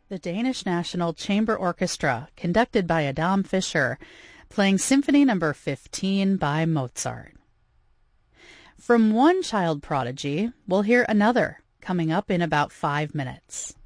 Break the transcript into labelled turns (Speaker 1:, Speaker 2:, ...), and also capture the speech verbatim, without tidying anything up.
Speaker 1: The Danish National Chamber Orchestra, conducted by Adam Fischer, playing Symphony Number fifteen by Mozart. From one child prodigy, we'll hear another coming up in about five minutes.